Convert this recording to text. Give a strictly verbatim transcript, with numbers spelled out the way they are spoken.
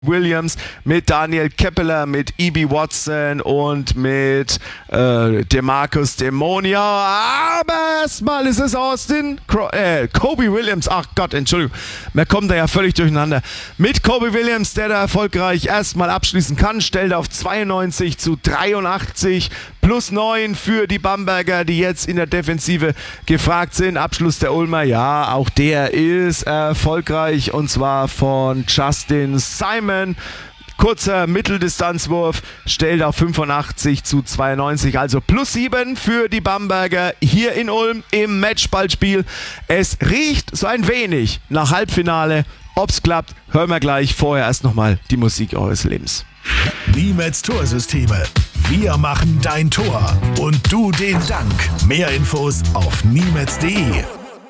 Williams, mit Daniel Keppeler, mit E B Watson und mit äh, DeMarcus Demonia. Aber erstmal ist es Austin, Cro- äh, Kobe Williams. Ach Gott, Entschuldigung, man kommt da ja völlig durcheinander. Mit Kobe Williams, der da erfolgreich erstmal abschließen kann, stellt auf zweiundneunzig zu dreiundachtzig. Plus neun für die Bamberger, die jetzt in der Defensive gefragt sind. Abschluss der Ulmer, ja, auch der ist erfolgreich und zwar von Justin Simon. Kurzer Mitteldistanzwurf, stellt auf fünfundachtzig zu zweiundneunzig, also plus sieben für die Bamberger hier in Ulm im Matchballspiel. Es riecht so ein wenig nach Halbfinale. Ob's klappt, hören wir gleich. Vorher erst nochmal die Musik eures Lebens. Niemets Torsysteme. Wir machen dein Tor und du den Dank. Mehr Infos auf niemets punkt de.